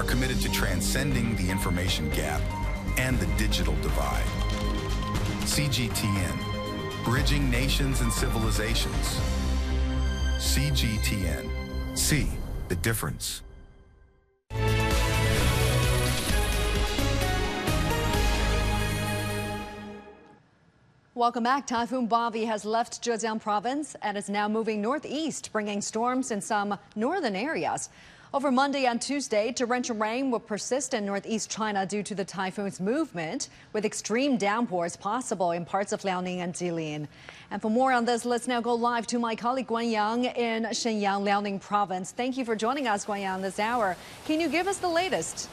are committed to transcending the information gap and the digital divide. CGTN, bridging nations and civilizations. CGTN, see the difference. Welcome back. Typhoon Bobby has left Zhejiang province and is now moving northeast, bringing storms in some northern areas. Over Monday and Tuesday, torrential rain will persist in northeast China due to the typhoon's movement, with extreme downpours possible in parts of Liaoning and Jilin. And for more on this, let's now go live to my colleague Guan Yang in Shenyang, Liaoning province. Thank you for joining us, Guan Yang, this hour. Can you give us the latest?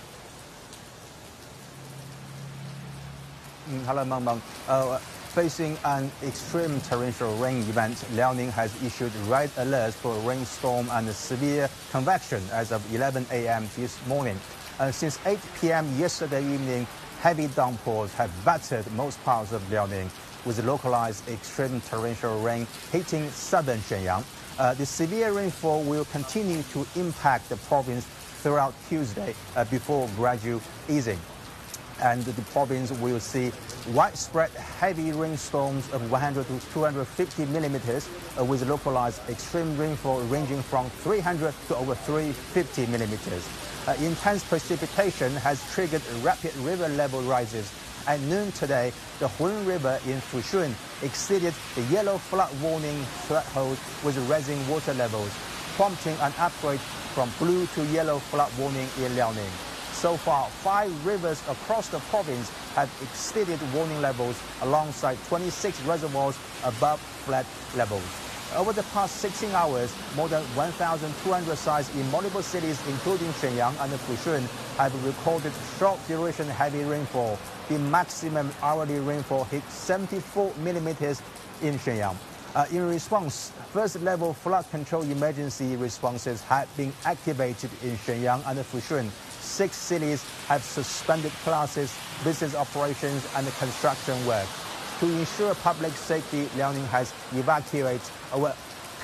Hello, Meng. Facing an extreme torrential rain event, Liaoning has issued red alerts for rainstorm and severe convection as of 11 a.m. this morning. Since 8 p.m. yesterday evening, heavy downpours have battered most parts of Liaoning, with localized extreme torrential rain hitting southern Shenyang. The severe rainfall will continue to impact the province throughout Tuesday before gradual easing. And the province will see widespread heavy rainstorms of 100 to 250 millimeters, with localized extreme rainfall ranging from 300 to over 350 millimeters. Intense precipitation has triggered rapid river level rises. At noon today, the Hun River in Fushun exceeded the yellow flood warning threshold with rising water levels, prompting an upgrade from blue to yellow flood warning in Liaoning. So far, 5 rivers across the province have exceeded warning levels alongside 26 reservoirs above flood levels. Over the past 16 hours, more than 1,200 sites in multiple cities, including Shenyang and Fushun, have recorded short-duration heavy rainfall. The maximum hourly rainfall hit 74 millimeters in Shenyang. In response, first-level flood control emergency responses have been activated in Shenyang and Fushun. 6 cities have suspended classes, business operations, and construction work. To ensure public safety, Liaoning has evacuated over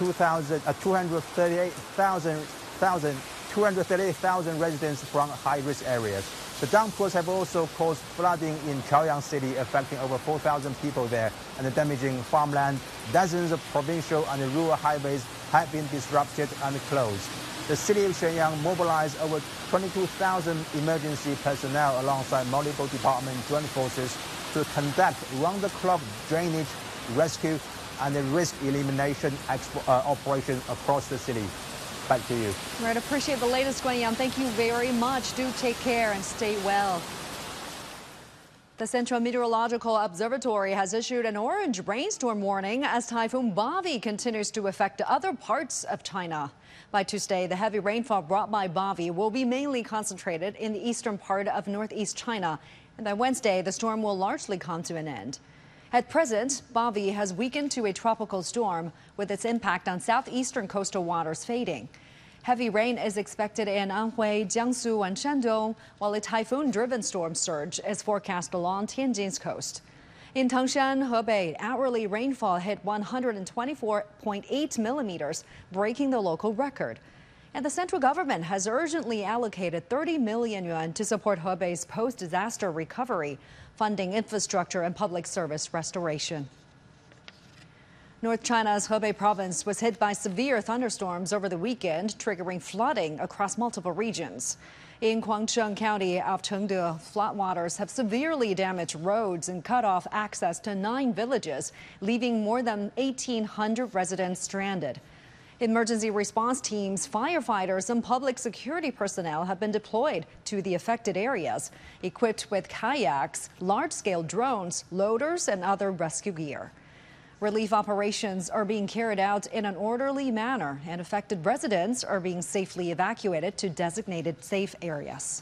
238,000 residents from high-risk areas. The downpours have also caused flooding in Chaoyang City, affecting over 4,000 people there and damaging farmland. Dozens of provincial and rural highways have been disrupted and closed. The city of Shenyang mobilized over 22,000 emergency personnel alongside multiple department joint forces to conduct round-the-clock drainage, rescue, and risk elimination operations across the city. Back to you. Right, appreciate the latest, Guan Yang. Thank you very much. Do take care and stay well. The Central Meteorological Observatory has issued an orange rainstorm warning as Typhoon Bobby continues to affect other parts of China. By Tuesday, the heavy rainfall brought by Bobby will be mainly concentrated in the eastern part of northeast China. And by Wednesday, the storm will largely come to an end. At present, Bobby has weakened to a tropical storm, with its impact on southeastern coastal waters fading. Heavy rain is expected in Anhui, Jiangsu, and Shandong, while a typhoon-driven storm surge is forecast along Tianjin's coast. In Tangshan, Hebei, hourly rainfall hit 124.8 millimeters, breaking the local record. And the central government has urgently allocated 30 million yuan to support Hebei's post-disaster recovery, funding infrastructure and public service restoration. North China's Hebei province was hit by severe thunderstorms over the weekend, triggering flooding across multiple regions. In Guangcheng County of Chengde, floodwaters have severely damaged roads and cut off access to 9 villages, leaving more than 1,800 residents stranded. Emergency response teams, firefighters, and public security personnel have been deployed to the affected areas, equipped with kayaks, large-scale drones, loaders, and other rescue gear. Relief operations are being carried out in an orderly manner, and affected residents are being safely evacuated to designated safe areas.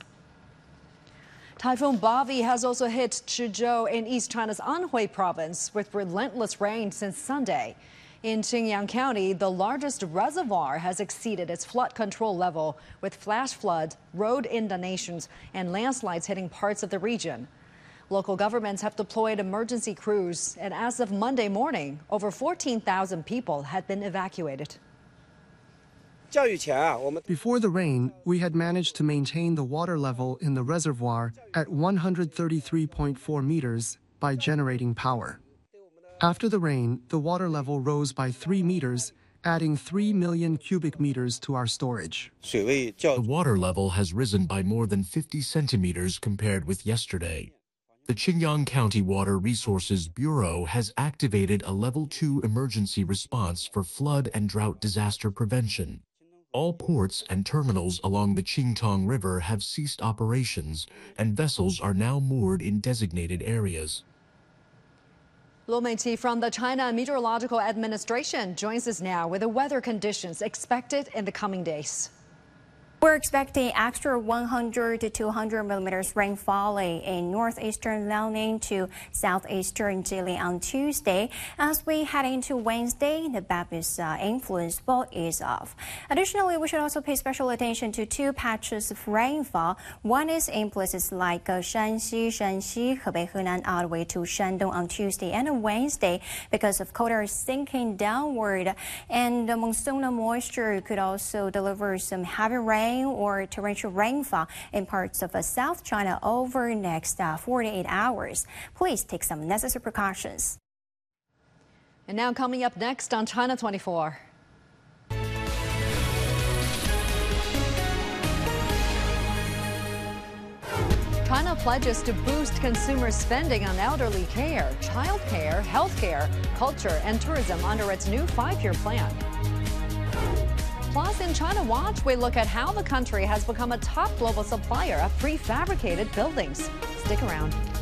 Typhoon Bobby has also hit Chizhou in East China's Anhui province with relentless rain since Sunday. In Xinjiang County, the largest reservoir has exceeded its flood control level, with flash floods, road inundations, and landslides hitting parts of the region. Local governments have deployed emergency crews, and as of Monday morning, over 14,000 people had been evacuated. Before the rain, we had managed to maintain the water level in the reservoir at 133.4 meters by generating power. After the rain, the water level rose by 3 meters, adding 3 million cubic meters to our storage. The water level has risen by more than 50 centimeters compared with yesterday. The Qingyang County Water Resources Bureau has activated a Level 2 emergency response for flood and drought disaster prevention. All ports and terminals along the Qingtang River have ceased operations, and vessels are now moored in designated areas. Luo Meiqi from the China Meteorological Administration joins us now with the weather conditions expected in the coming days. We're expecting extra 100 to 200 millimeters rainfall in northeastern Liaoning to southeastern Jilin on Tuesday. As we head into Wednesday, the Bapist influence will ease off. Additionally, we should also pay special attention to two patches of rainfall. One is in places like Shanxi, Hebei, Henan, all the way to Shandong on Tuesday and Wednesday because of cold air sinking downward. And the monsoonal moisture could also deliver some heavy rain or torrential rainfall in parts of South China over the next 48 hours. Please take some necessary precautions. And now coming up next on China 24. China pledges to boost consumer spending on elderly care, child care, health care, culture, and tourism under its new 5-year plan. Plus, in China Watch, we look at how the country has become a top global supplier of prefabricated buildings. Stick around.